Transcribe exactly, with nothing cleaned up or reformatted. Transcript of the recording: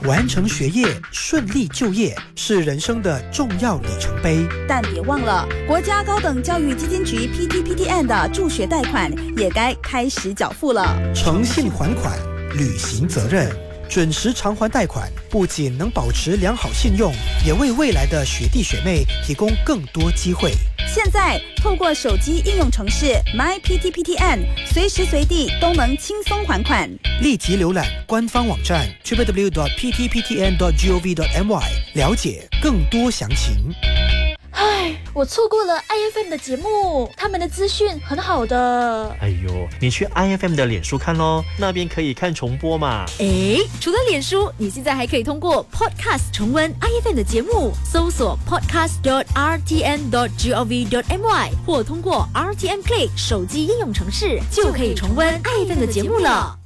完成学业，顺利就业是人生的重要里程碑。 但别忘了，国家高等教育基金局 P T P T N 的助学贷款也该开始缴付了。 诚信还款，履行责任，准时偿还贷款，不仅能保持良好信用，也为未来的学弟学妹提供更多机会。 现在透过手机应用程式 My P T P T N， 随时随地都能轻松还款。 立即浏览官方网站 double-u double-u double-u dot p t p t n dot gov dot m y 了解更多详情。 唉，我错过了 I F M 的节目，他们的资讯很好的。 哎呦，你去 I F M 的脸书看咯，那边可以看重播嘛。 诶，除了脸书，你现在还可以通过 Podcast 重温 I F M 的节目，搜索 podcast dot r t n dot gov dot m y 或通过 R T N Play 手机应用程式，就可以重温 I F M 的节目了。